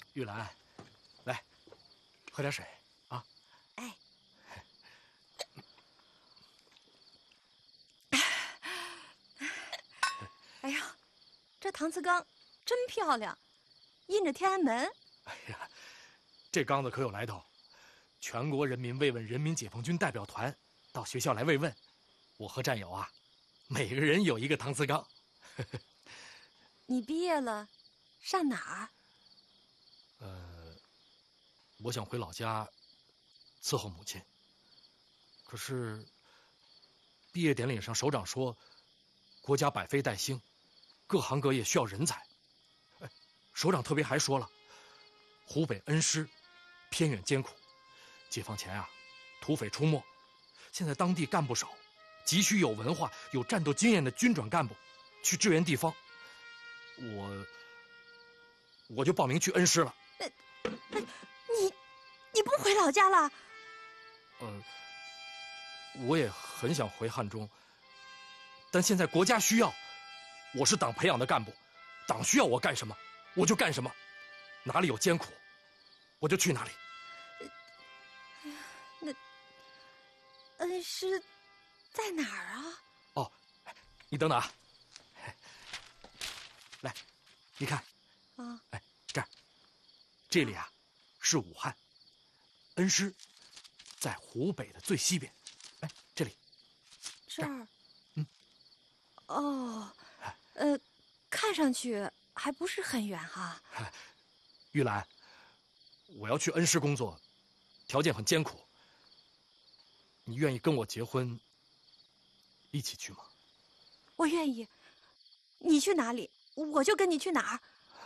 玉兰，来，喝点水啊。 哎。哎呀，这搪瓷缸真漂亮，印着天安门。 哎呀，这缸子可有来头，全国人民慰问人民解放军代表团到学校来慰问，我和战友啊，每个人有一个搪瓷缸。 你毕业了，上哪儿？ 我想回老家伺候母亲，可是毕业典礼上首长说，国家百废待兴，各行各业需要人才。首长特别还说了，湖北恩施偏远艰苦，解放前啊，土匪出没，现在当地干部少，急需有文化、有战斗经验的军转干部去支援地方。我就报名去恩施了。 你不回老家了？ 我也很想回汉中，但现在国家需要，我是党培养的干部，党需要我干什么，我就干什么，哪里有艰苦，我就去哪里。 那恩施在哪儿啊？ 哦，你等等啊，来，你看， 啊， 哎，这里啊是武汉，恩施在湖北的最西边。哎，这里， 这儿，哦，看上去还不是很远哈。 玉兰，我要去恩施工作，条件很艰苦，你愿意跟我结婚，一起去吗？ 我愿意，你去哪里，我就跟你去哪儿。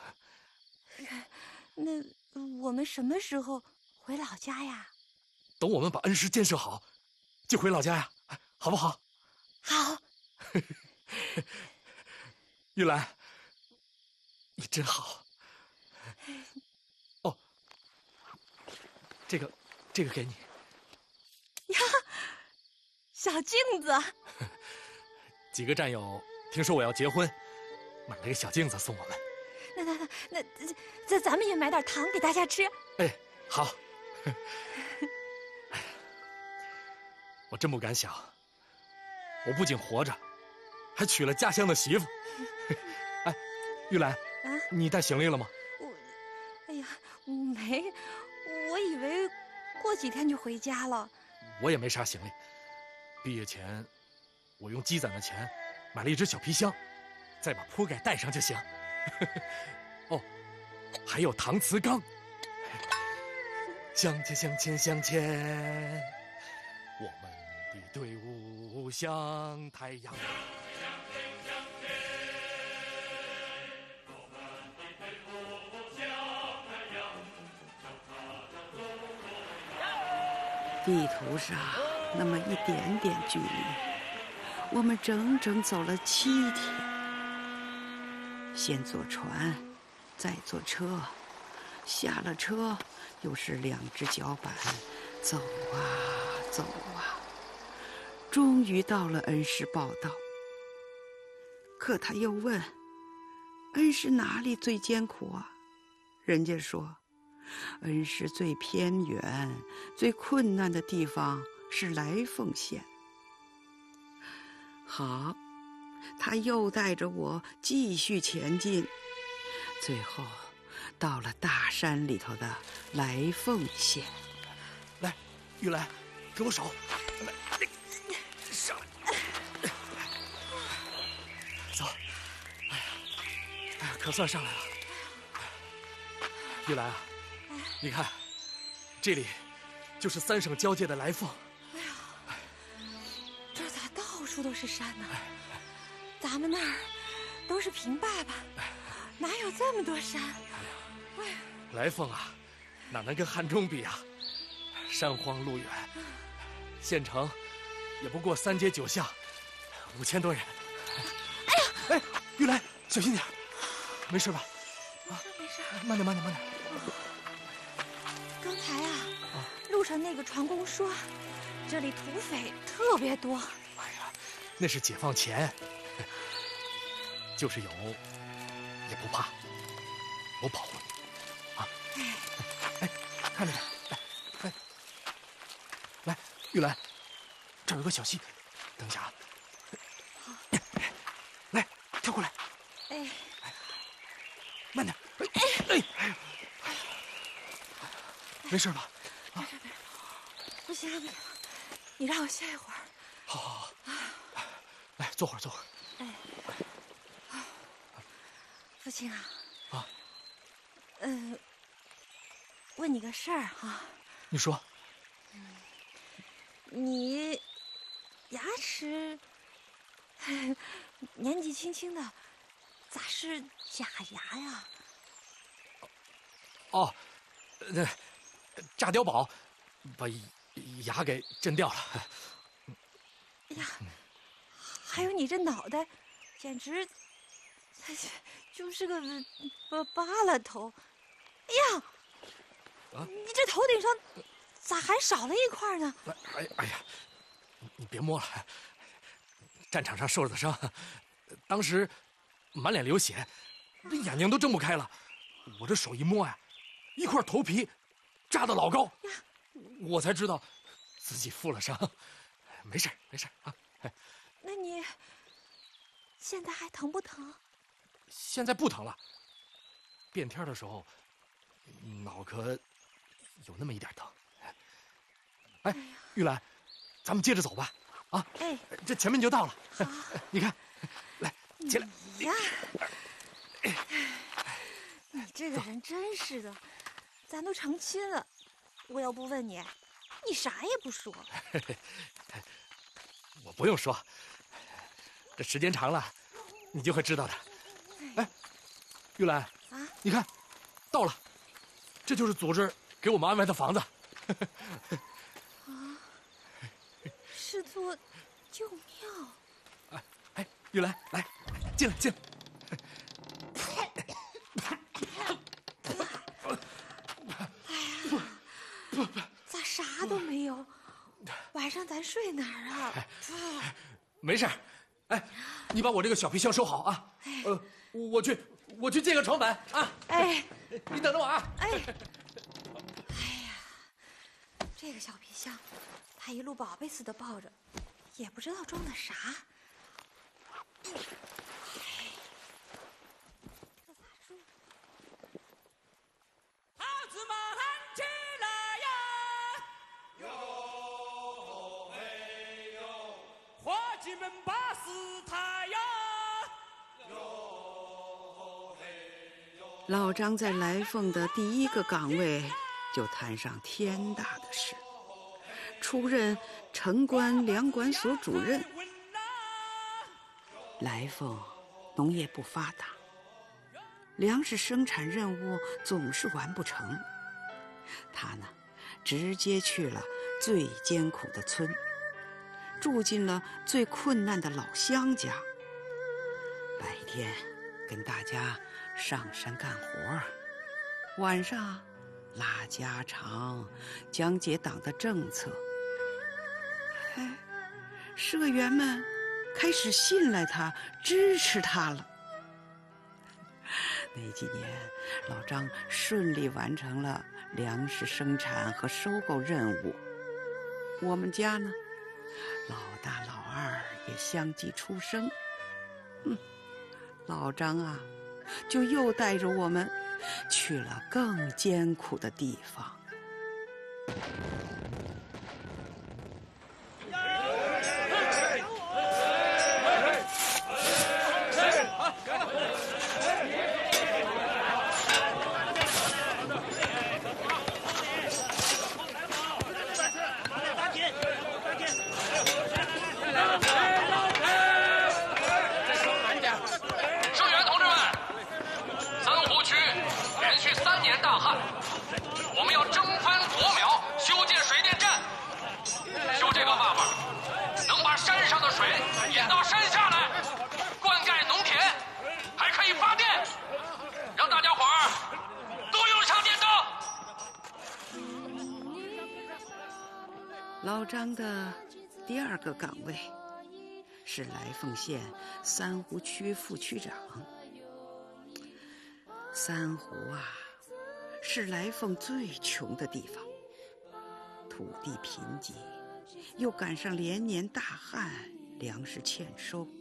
那我们什么时候回老家呀？ 等我们把恩施建设好，就回老家呀，好不好？ 好。 玉兰，你真好。哦，这个给你。 呀，小镜子。 几个战友听说我要结婚，买了个小镜子送我们。 那咱们也买点糖给大家吃。 哎，好。我真不敢想，我不仅活着，还娶了家乡的媳妇。哎，玉兰，你带行李了吗？ 哎呀，没，我以为过几天就回家了。 我也没啥行李，毕业前我用积攒的钱买了一只小皮箱，再把铺盖带上就行。哦，还有搪瓷缸。向前向前向前，我们的队伍像太阳。 地图上那么一点点距离，我们整整走了7天。先坐船，再坐车，下了车又是2只脚板，走啊走啊，终于到了恩施报道。可他又问，恩施哪里最艰苦啊？人家说，恩施最偏远、最困难的地方是来凤县。好，他又带着我继续前进，最后到了大山里头的来凤县。 来，玉兰，给我手，来，上来，走。哎呀，可算上来了。玉兰啊，你看，这里就是3省交界的来凤。 哎呀，这咋到处都是山呢？咱们那儿都是平坝坝，哪有这么多山？哎呀， 来凤啊，哪能跟汉中比啊？山荒路远，县城也不过3街9巷，5000多人。 哎呀， 哎，玉兰，小心点，没事吧？ 没事， 慢点。 刚才路上那个船工说，这里土匪特别多。 哎呀，那是解放前，就是有也不怕，我保护你啊！ 玉兰，这儿有个小溪，等一下啊。 好， 来，跳过来。 哎， 慢点。哎，没事吧？ 没事，不行了，不行了，你让我歇一会儿。 好。来，坐会儿，坐会儿。 哎，父亲啊。 啊。 问你个事儿哈。 你说。 你牙齿年纪轻轻的，咋是假牙呀？ 哦，那炸碉堡把牙给震掉了。 哎呀，还有你这脑袋，简直就是个疤了头。哎呀，你这头顶上咋还少了一块呢？ 哎呀，你别摸了，战场上受的伤，当时满脸流血，这眼睛都睁不开了。我这手一摸呀，一块头皮扎得老高，我才知道自己负了伤。没事啊。 那你现在还疼不疼？ 现在不疼了。变天的时候，脑壳有那么一点疼。哎，玉兰，咱们接着走吧。啊， 哎， 这前面就到了。 好， 你看，来，起来。 你呀，你这个人真是的，咱都成亲了，我要不问你，你啥也不说。 我不用说，这时间长了，你就会知道的。哎，玉兰啊， 你看，到了，这就是组织给我们安排的房子。 啊，是座旧庙。 哎，玉兰，来，进来。 咋啥都没有？晚上咱睡哪儿啊？ 没事。哎，你把我这个小皮箱收好啊。我去借个床板啊。 哎， 你等着我啊。 哎呀，这个小皮箱，他一路宝贝似的抱着，也不知道装的啥。 好子们喊起来呀！哟嘿哟，伙计们把事抬呀！哟嘿哟。 老张在来凤的第一个岗位就摊上天大的事，出任城关粮管所主任。来凤农业不发达，粮食生产任务总是完不成。他呢，直接去了最艰苦的村，住进了最困难的老乡家。白天跟大家上山干活，晚上拉家常，讲解党的政策。哎，社员们开始信赖他，支持他了。那几年，老张顺利完成了粮食生产和收购任务。我们家呢，老大老二也相继出生。老张啊，就又带着我们去了更艰苦的地方。老张的第二个岗位是来凤县三湖区副区长。三湖啊，是来凤最穷的地方，土地贫瘠， 又赶上连年大旱，粮食欠收。